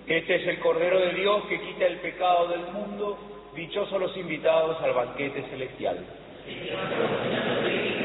Este es el Cordero de Dios que quita el pecado del mundo. Dichosos los invitados al banquete celestial.